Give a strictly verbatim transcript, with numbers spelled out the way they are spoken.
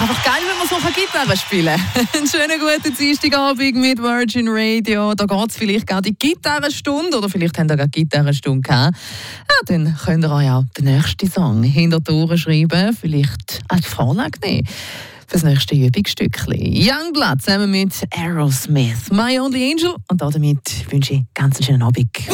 einfach geil, wenn man so Gitarre spielen kann. Einen schönen guten Dienstagabend mit Virgin Radio. Da geht es vielleicht gerade die Gitarrenstunde oder vielleicht habt ihr gerade Gitarrenstunde gehabt. Ja, dann könnt ihr euch auch den nächsten Song hinter die Ohren schreiben, vielleicht als Vorlage nehmen für das nächste Übungsstückchen. Youngblood zusammen mit Aerosmith, My Only Angel. Und damit wünsche ich ganz einen schönen Abend.